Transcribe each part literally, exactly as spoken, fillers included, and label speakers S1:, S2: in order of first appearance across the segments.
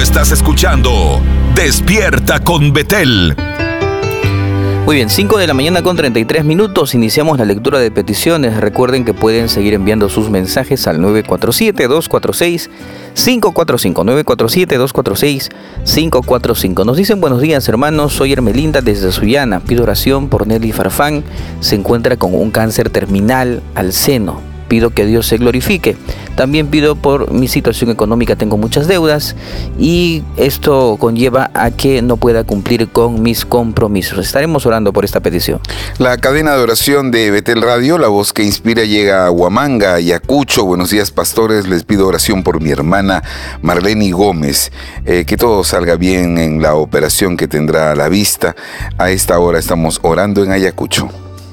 S1: Estás escuchando Despierta con Betel.
S2: Muy bien, cinco de la mañana con treinta y tres minutos, iniciamos la lectura de peticiones. Recuerden que pueden seguir enviando sus mensajes al nueve cuatro siete, dos cuatro seis, cinco cuatro cinco, nueve cuatro siete, dos cuatro seis, cinco cuatro cinco. Nos dicen: buenos días hermanos, soy Hermelinda desde Sullana, pido oración por Nelly Farfán, se encuentra con un cáncer terminal al seno. Pido que Dios se glorifique. También pido por mi situación económica, tengo muchas deudas y esto conlleva a que no pueda cumplir con mis compromisos. Estaremos orando por esta petición.
S3: La cadena de oración de Betel Radio, la voz que inspira, llega a Huamanga, Ayacucho. Buenos días, pastores. Les pido oración por mi hermana Marlene Gómez. Eh, que todo salga bien en la operación que tendrá a la vista. A esta hora estamos orando en Ayacucho.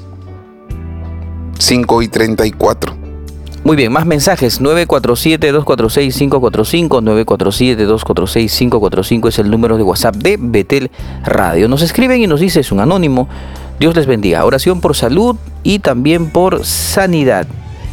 S3: cinco y treinta y cuatro.
S2: Muy bien, más mensajes. nueve cuatro siete, dos cuatro seis, cinco cuatro cinco, nueve cuatro siete, dos cuatro seis, cinco cuatro cinco es el número de WhatsApp de Betel Radio. Nos escriben y nos dice, es un anónimo: Dios les bendiga. Oración por salud y también por sanidad.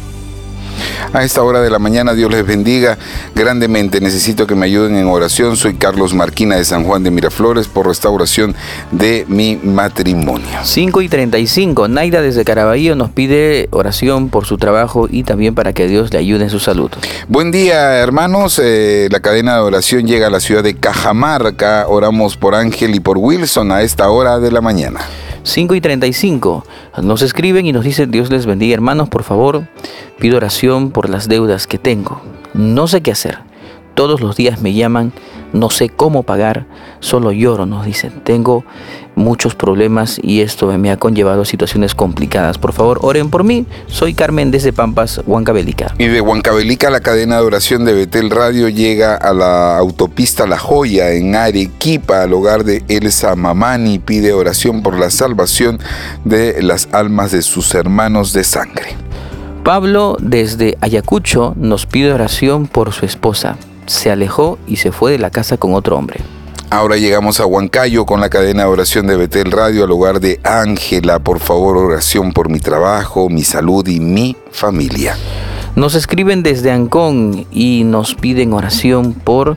S3: A esta hora de la mañana, Dios les bendiga grandemente. Necesito que me ayuden en oración. Soy Carlos Marquina de San Juan de Miraflores, por restauración de mi matrimonio.
S2: cinco y treinta y cinco. Naida desde Caraballo nos pide oración por su trabajo y también para que Dios le ayude en su salud.
S3: Buen día, hermanos. Eh, la cadena de oración llega a la ciudad de Cajamarca. Oramos por Ángel y por Wilson a esta hora de la mañana.
S2: cinco y treinta y cinco. Nos escriben y nos dicen: Dios les bendiga hermanos, por favor, pido oración por las deudas que tengo. No sé qué hacer. Todos los días me llaman, no sé cómo pagar, solo lloro, nos dicen. Tengo muchos problemas y esto me ha conllevado a situaciones complicadas. Por favor, oren por mí. Soy Carmen desde Pampas, Huancavelica.
S3: Y de Huancavelica, la cadena de oración de Betel Radio llega a la autopista La Joya en Arequipa, al hogar de Elsa Mamani. Pide oración por la salvación de las almas de sus hermanos de sangre.
S2: Pablo desde Ayacucho nos pide oración por su esposa. Se alejó y se fue de la casa con otro hombre.
S3: Ahora llegamos a Huancayo con la cadena de oración de Betel Radio al hogar de Ángela. Por favor, oración por mi trabajo, mi salud y mi familia.
S2: Nos escriben desde Ancón y nos piden oración por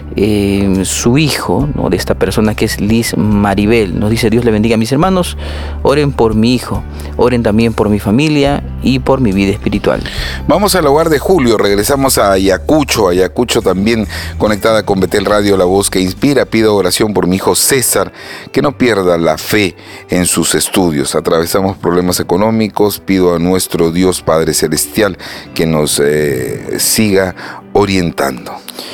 S2: eh, su hijo, ¿no? De esta persona que es Liz Maribel. Nos dice: Dios le bendiga a mis hermanos, oren por mi hijo, oren también por mi familia y por mi vida espiritual.
S3: Vamos al hogar de Julio, regresamos a Ayacucho, Ayacucho también conectada con Betel Radio, la voz que inspira. Pido oración por mi hijo César, que no pierda la fe en sus estudios. Atravesamos problemas económicos, pido a nuestro Dios Padre Celestial que nos eh, siga orientando.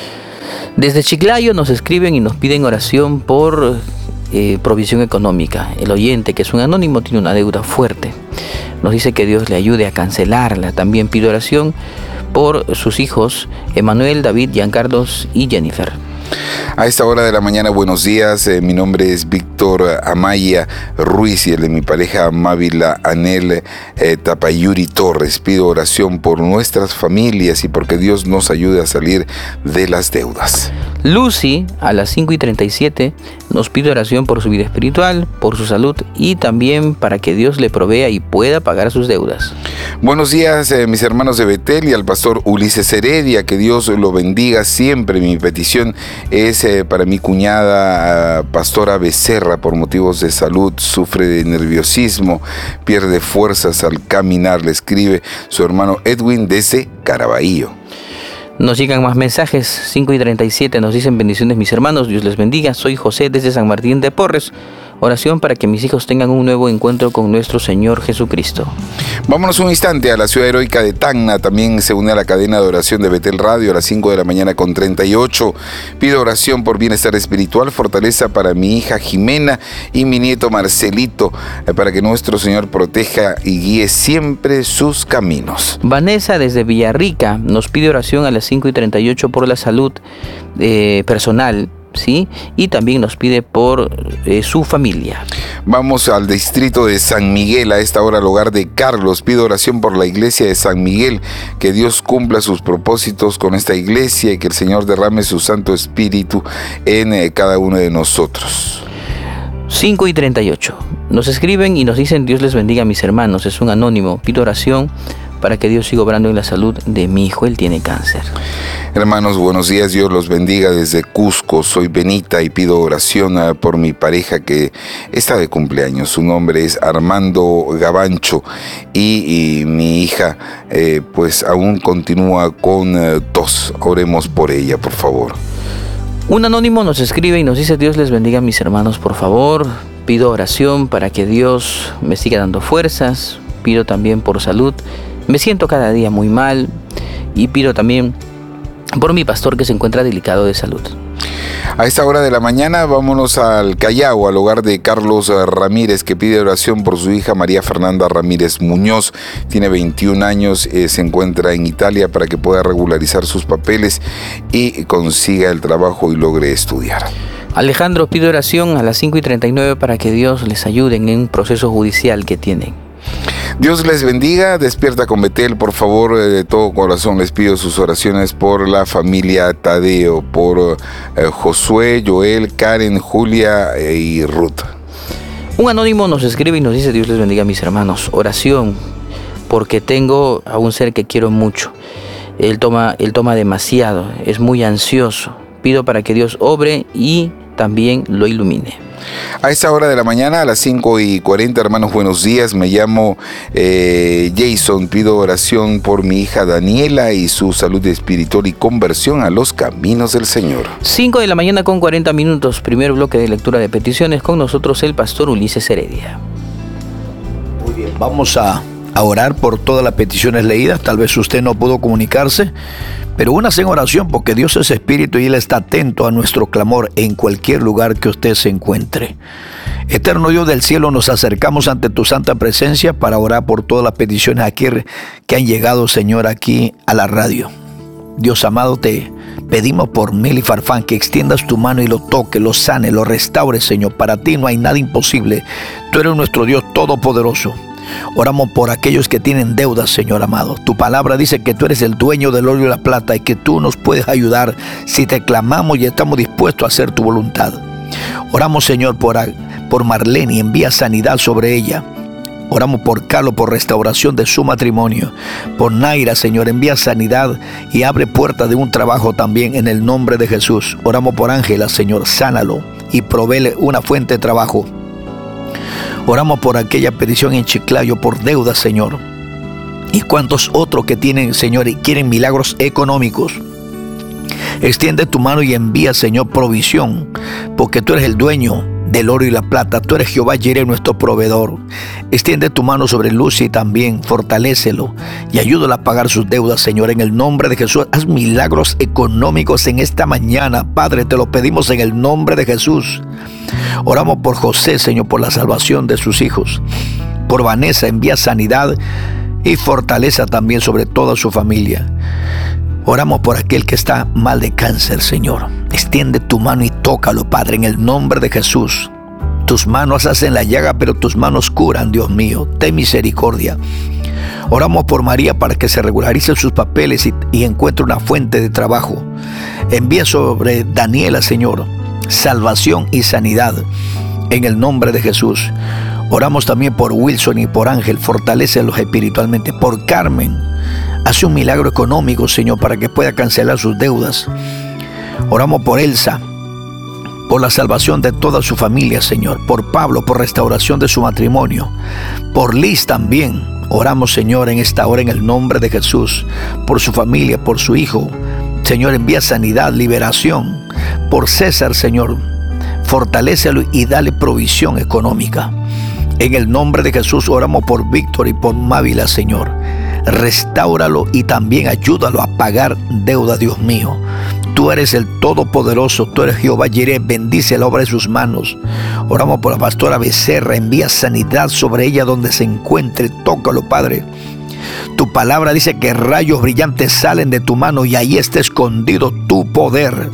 S2: Desde Chiclayo nos escriben y nos piden oración por eh, provisión económica. El oyente, que es un anónimo, tiene una deuda fuerte. Nos dice que Dios le ayude a cancelarla. También pido oración por sus hijos Emanuel, David, Giancarlos y Jennifer.
S3: A esta hora de la mañana, buenos días. Eh, mi nombre es Víctor Amaya Ruiz y el de mi pareja Mávila Anel eh, Tapayuri Torres. Pido oración por nuestras familias y porque Dios nos ayude a salir de las deudas.
S2: Lucy, a las cinco y treinta y siete, nos pide oración por su vida espiritual, por su salud y también para que Dios le provea y pueda pagar sus deudas.
S3: Buenos días, eh, mis hermanos de Betel y al pastor Ulises Heredia. Que Dios lo bendiga siempre. Mi petición es eh, para mi cuñada, pastora Becerra, por motivos de salud, sufre de nerviosismo, pierde fuerzas al caminar. Le escribe su hermano Edwin desde Caraballo.
S2: Nos llegan más mensajes. Cinco y treinta y siete nos dicen: bendiciones mis hermanos, Dios les bendiga. Soy José desde San Martín de Porres. Oración para que mis hijos tengan un nuevo encuentro con nuestro Señor Jesucristo.
S3: Vámonos un instante a la ciudad heroica de Tacna. También se une a la cadena de oración de Betel Radio a las cinco de la mañana con treinta y ocho. Pido oración por bienestar espiritual, fortaleza para mi hija Jimena y mi nieto Marcelito, para que nuestro Señor proteja y guíe siempre sus caminos.
S2: Vanessa desde Villarrica nos pide oración a las cinco y treinta y ocho por la salud eh, personal, ¿sí? Y también nos pide por eh, su familia.
S3: Vamos al distrito de San Miguel, a esta hora al hogar de Carlos. Pido oración por la iglesia de San Miguel, que Dios cumpla sus propósitos con esta iglesia y que el Señor derrame su Santo Espíritu en eh, cada uno de nosotros.
S2: cinco y treinta y ocho. Nos escriben y nos dicen: Dios les bendiga a mis hermanos. Es un anónimo. Pido oración para que Dios siga obrando en la salud de mi hijo. Él tiene cáncer.
S3: Hermanos, buenos días, Dios los bendiga desde Cusco. Soy Benita y pido oración por mi pareja que está de cumpleaños. Su nombre es Armando Gabancho y, y mi hija eh, pues aún continúa con eh, tos. Oremos por ella, por favor.
S2: Un anónimo nos escribe y nos dice: Dios les bendiga, mis hermanos, por favor. Pido oración para que Dios me siga dando fuerzas. Pido también por salud. Me siento cada día muy mal y pido también por mi pastor que se encuentra delicado de salud.
S3: A esta hora de la mañana vámonos al Callao, al hogar de Carlos Ramírez, que pide oración por su hija María Fernanda Ramírez Muñoz. Tiene veintiún años, eh, se encuentra en Italia para que pueda regularizar sus papeles y consiga el trabajo y logre estudiar.
S2: Alejandro pide oración a las cinco y treinta y nueve para que Dios les ayude en un proceso judicial que tienen.
S3: Dios les bendiga. Despierta con Betel, por favor, de todo corazón les pido sus oraciones por la familia Tadeo, por eh, Josué, Joel, Karen, Julia eh, y Ruth.
S2: Un anónimo nos escribe y nos dice: Dios les bendiga, mis hermanos. Oración, porque tengo a un ser que quiero mucho. Él toma, él toma demasiado, es muy ansioso. Pido para que Dios obre y también lo ilumine.
S3: A esta hora de la mañana, a las cinco y cuarenta, hermanos, buenos días. Me llamo eh, Jason. Pido oración por mi hija Daniela y su salud espiritual y conversión a los caminos del Señor.
S2: cinco de la mañana con cuarenta minutos. Primer bloque de lectura de peticiones. Con nosotros el pastor Ulises Heredia.
S4: Muy bien, vamos a, a orar por todas las peticiones leídas. Tal vez usted no pudo comunicarse, pero únase en oración, porque Dios es espíritu y Él está atento a nuestro clamor en cualquier lugar que usted se encuentre. Eterno Dios del cielo, nos acercamos ante tu santa presencia para orar por todas las peticiones aquí que han llegado, Señor, aquí a la radio. Dios amado, te pedimos por Meli Farfán que extiendas tu mano y lo toque, lo sane, lo restaure, Señor. Para ti no hay nada imposible. Tú eres nuestro Dios todopoderoso. Oramos por aquellos que tienen deudas, Señor amado. Tu palabra dice que tú eres el dueño del oro y la plata y que tú nos puedes ayudar si te clamamos y estamos dispuestos a hacer tu voluntad. Oramos, Señor, por, por Marlene y envía sanidad sobre ella. Oramos por Carlos, por restauración de su matrimonio. Por Naira, Señor, envía sanidad y abre puertas de un trabajo también en el nombre de Jesús. Oramos por Ángela, Señor, sánalo y provéele una fuente de trabajo. Oramos por aquella petición en Chiclayo, por deudas, Señor. Y cuantos otros que tienen, Señor, y quieren milagros económicos. Extiende tu mano y envía, Señor, provisión, porque tú eres el dueño del oro y la plata. Tú eres Jehová Jireh, nuestro proveedor. Extiende tu mano sobre Lucy también, fortalécelo y ayúdala a pagar sus deudas, Señor, en el nombre de Jesús. Haz milagros económicos en esta mañana, Padre, te lo pedimos en el nombre de Jesús. Oramos por José, Señor, por la salvación de sus hijos. Por Vanessa, envía sanidad y fortaleza también sobre toda su familia. Oramos por aquel que está mal de cáncer, Señor. Extiende tu mano y tócalo, Padre, en el nombre de Jesús. Tus manos hacen la llaga, pero tus manos curan, Dios mío. Ten misericordia. Oramos por María para que se regularicen sus papeles y, y encuentre una fuente de trabajo. Envía sobre Daniela, Señor, salvación y sanidad en el nombre de Jesús. Oramos también por Wilson y por Ángel, fortalécelos espiritualmente. Por Carmen, hace un milagro económico, Señor, para que pueda cancelar sus deudas. Oramos por Elsa, por la salvación de toda su familia, Señor. Por Pablo, por restauración de su matrimonio. Por Liz también. Oramos, Señor, en esta hora en el nombre de Jesús. Por su familia, por su hijo. Señor, envía sanidad, liberación. Por César, Señor, fortalécelo y dale provisión económica. En el nombre de Jesús oramos por Víctor y por Mávila, Señor. Restáuralo y también ayúdalo a pagar deuda, Dios mío. Tú eres el Todopoderoso, tú eres Jehová Jireh, bendice la obra de sus manos. Oramos por la pastora Becerra, envía sanidad sobre ella donde se encuentre, tócalo, Padre. Tu palabra dice que rayos brillantes salen de tu mano y ahí está escondido tu poder.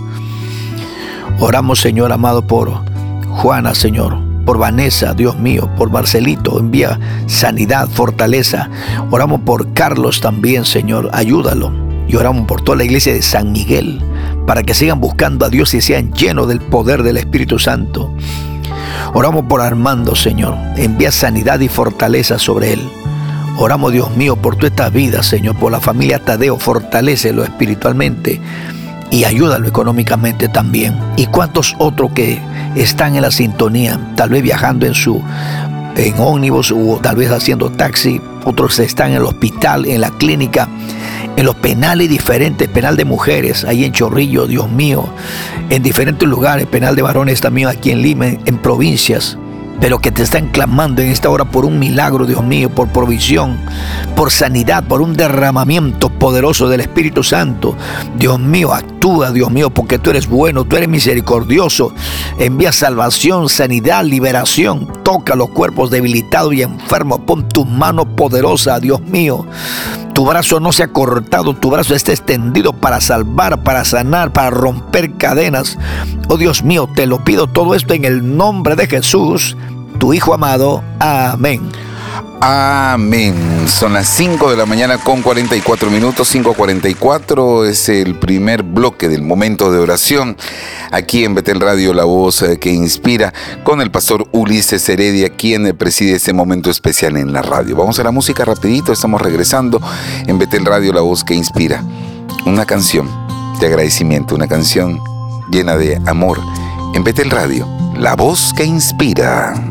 S4: Oramos, Señor amado, por Juana, Señor, por Vanessa, Dios mío, por Marcelito, envía sanidad, fortaleza. Oramos por Carlos también, Señor, ayúdalo. Y oramos por toda la iglesia de San Miguel, para que sigan buscando a Dios y sean llenos del poder del Espíritu Santo. Oramos por Armando, Señor, envía sanidad y fortaleza sobre él. Oramos, Dios mío, por toda esta vida, Señor, por la familia Tadeo, fortalécelo espiritualmente y ayúdalo económicamente también. Y cuántos otros que están en la sintonía, tal vez viajando en su en ómnibus o tal vez haciendo taxi, otros están en el hospital, en la clínica, en los penales diferentes, penal de mujeres, ahí en Chorrillo, Dios mío, en diferentes lugares, penal de varones también aquí en Lima, en provincias, pero que te están clamando en esta hora por un milagro, Dios mío, por provisión, por sanidad, por un derramamiento poderoso del Espíritu Santo. Dios mío, actúa, Dios mío, porque tú eres bueno, tú eres misericordioso. Envía salvación, sanidad, liberación. Toca los cuerpos debilitados y enfermos. Pon tu mano poderosa, Dios mío. Tu brazo no se ha cortado, tu brazo está extendido para salvar, para sanar, para romper cadenas. Oh Dios mío, te lo pido todo esto en el nombre de Jesús, tu Hijo amado. Amén.
S3: Amén. Son las cinco de la mañana con cuarenta y cuatro minutos, cinco cuarenta y cuatro es el primer bloque del momento de oración aquí en Betel Radio, la voz que inspira, con el pastor Ulises Heredia, quien preside este momento especial en la radio. Vamos a la música rapidito, estamos regresando en Betel Radio, la voz que inspira. Una canción de agradecimiento, una canción llena de amor en Betel Radio, la voz que inspira.